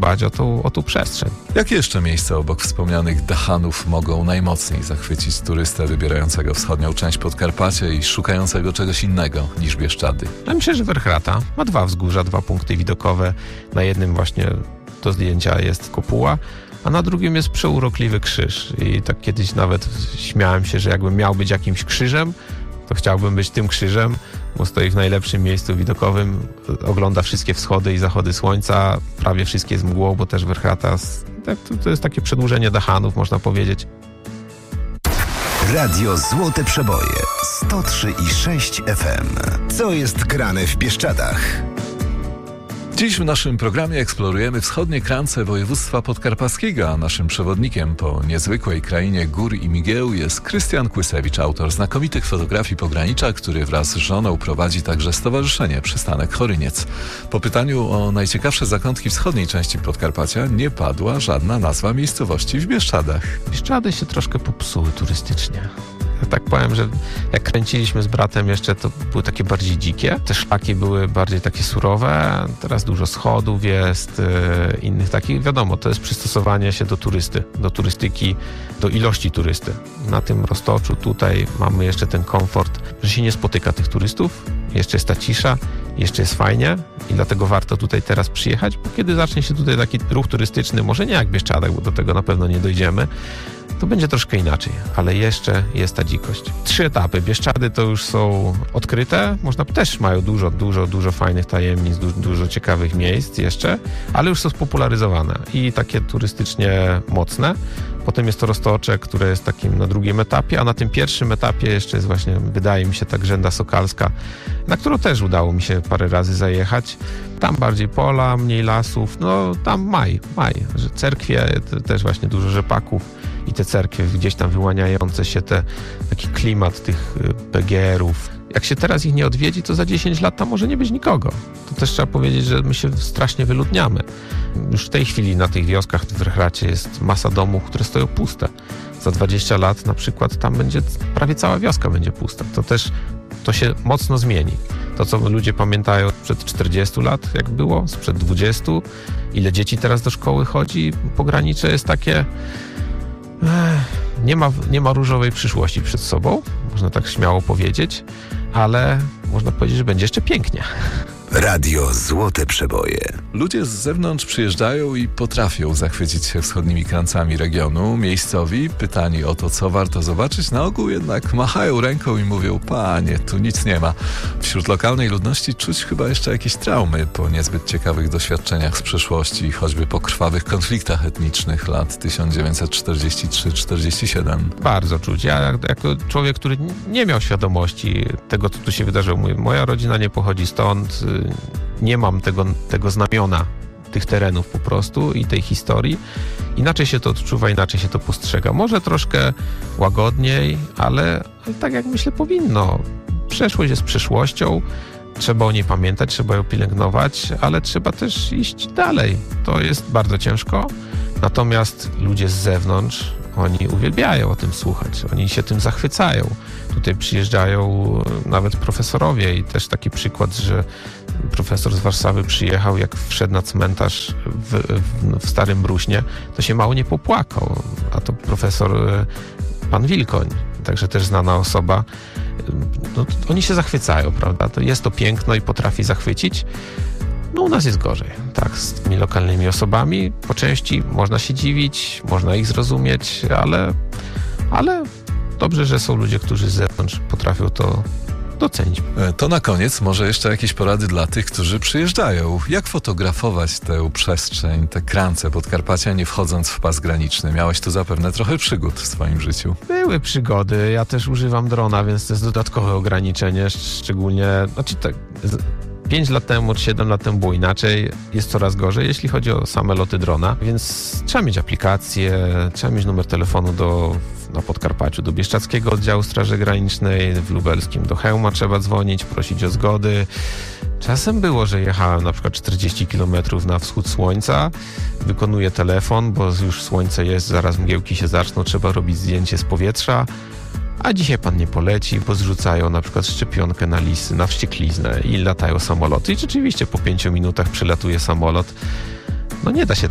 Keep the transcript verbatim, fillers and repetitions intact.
dbać o tą, o tą przestrzeń. Jakie jeszcze miejsca obok wspomnianych Dachanów mogą najmocniej zachwycić turystę wybierającego wschodnią część Podkarpacia i szukającego czegoś innego niż Bieszczady? Ja myślę, że Werchrata ma dwa wzgórza, dwa punkty widokowe. Na jednym właśnie do zdjęcia jest kopuła, a na drugim jest przeurokliwy krzyż. I tak kiedyś nawet śmiałem się, że jakbym miał być jakimś krzyżem, to chciałbym być tym krzyżem, bo stoi w najlepszym miejscu widokowym, ogląda wszystkie wschody i zachody słońca, prawie wszystkie z mgłą, bo też Werchrata to, to jest takie przedłużenie Dachanów, można powiedzieć. Radio Złote Przeboje sto trzy i sześć F M. Co jest grane w Bieszczadach? Dziś w naszym programie eksplorujemy wschodnie krańce województwa podkarpackiego, a naszym przewodnikiem po niezwykłej krainie gór i mgieł jest Krystian Kłysewicz, autor znakomitych fotografii pogranicza, który wraz z żoną prowadzi także Stowarzyszenie Przystanek Choryniec. Po pytaniu o najciekawsze zakątki wschodniej części Podkarpacia nie padła żadna nazwa miejscowości w Bieszczadach. Bieszczady się troszkę popsuły turystycznie. Ja tak powiem, że jak kręciliśmy z bratem jeszcze, to były takie bardziej dzikie. Te szlaki były bardziej takie surowe. Teraz dużo schodów jest, yy, innych takich. Wiadomo, to jest przystosowanie się do turysty, do turystyki, do ilości turysty. Na tym Roztoczu tutaj mamy jeszcze ten komfort, że się nie spotyka tych turystów. Jeszcze jest ta cisza, jeszcze jest fajnie i dlatego warto tutaj teraz przyjechać, bo kiedy zacznie się tutaj taki ruch turystyczny, może nie jak w Bieszczadach, bo do tego na pewno nie dojdziemy, to będzie troszkę inaczej, ale jeszcze jest ta dzikość. Trzy etapy. Bieszczady to już są odkryte, można też mają dużo, dużo, dużo fajnych tajemnic, dużo, dużo ciekawych miejsc jeszcze, ale już są spopularyzowane i takie turystycznie mocne. Potem jest to Roztocze, które jest takim na drugim etapie, a na tym pierwszym etapie jeszcze jest właśnie, wydaje mi się, ta Grzęda Sokalska, na którą też udało mi się parę razy zajechać. Tam bardziej pola, mniej lasów, no tam maj, maj, że cerkwie, też właśnie dużo rzepaków i te cerkwie gdzieś tam wyłaniające się, te, taki klimat tych P G erów. Jak się teraz ich nie odwiedzi, to za dziesięć lat tam może nie być nikogo. To też trzeba powiedzieć, że my się strasznie wyludniamy. Już w tej chwili na tych wioskach w Werchracie jest masa domów, które stoją puste. Za dwadzieścia lat na przykład tam będzie, prawie cała wioska będzie pusta. To też, to się mocno zmieni. To, co ludzie pamiętają sprzed czterdziestu lat, jak było, sprzed dwudziestu, ile dzieci teraz do szkoły chodzi, pogranicze jest takie... Nie ma, nie ma różowej przyszłości przed sobą, można tak śmiało powiedzieć, ale można powiedzieć, że będzie jeszcze pięknie. Radio Złote Przeboje. Ludzie z zewnątrz przyjeżdżają i potrafią zachwycić się wschodnimi krańcami regionu. Miejscowi, pytani o to, co warto zobaczyć, na ogół jednak machają ręką i mówią: panie, tu nic nie ma. Wśród lokalnej ludności czuć chyba jeszcze jakieś traumy po niezbyt ciekawych doświadczeniach z przeszłości, choćby po krwawych konfliktach etnicznych lat tysiąc dziewięćset czterdziesty trzeci czterdziesty siódmy. Bardzo czuć. Ja jako człowiek, który nie miał świadomości tego, co tu się wydarzyło, mówię, moja rodzina nie pochodzi stąd, nie mam tego, tego znamiona tych terenów po prostu i tej historii. Inaczej się to odczuwa, inaczej się to postrzega. Może troszkę łagodniej, ale, ale tak jak myślę powinno. Przeszłość jest przeszłością, trzeba o niej pamiętać, trzeba ją pielęgnować, ale trzeba też iść dalej. To jest bardzo ciężko, natomiast ludzie z zewnątrz, oni uwielbiają o tym słuchać, oni się tym zachwycają. Tutaj przyjeżdżają nawet profesorowie i też taki przykład, że profesor z Warszawy przyjechał, jak wszedł na cmentarz w, w, w Starym Bruśnie, to się mało nie popłakał, a to profesor pan Wilkoń, także też znana osoba. No, oni się zachwycają, prawda? To jest to piękno i potrafi zachwycić. No u nas jest gorzej, tak, z tymi lokalnymi osobami. Po części można się dziwić, można ich zrozumieć, ale, ale dobrze, że są ludzie, którzy z zewnątrz potrafią to docenić. To na koniec może jeszcze jakieś porady dla tych, którzy przyjeżdżają. Jak fotografować tę przestrzeń, te krańce Podkarpacia, nie wchodząc w pas graniczny? Miałeś tu zapewne trochę przygód w swoim życiu. Były przygody. Ja też używam drona, więc to jest dodatkowe ograniczenie, szczególnie, znaczy tak, pięć lat temu czy siedem lat temu było inaczej, jest coraz gorzej, jeśli chodzi o same loty drona, więc trzeba mieć aplikację, trzeba mieć numer telefonu do, na Podkarpaciu, do Bieszczadzkiego Oddziału Straży Granicznej, w Lubelskim do Chełma trzeba dzwonić, prosić o zgody. Czasem było, że jechałem na przykład czterdzieści kilometrów na wschód słońca, wykonuję telefon, bo już słońce jest, zaraz mgiełki się zaczną, trzeba robić zdjęcie z powietrza. A dzisiaj pan nie poleci, bo zrzucają na przykład szczepionkę na lisy, na wściekliznę i latają samoloty. I rzeczywiście po pięciu minutach przylatuje samolot. No nie da się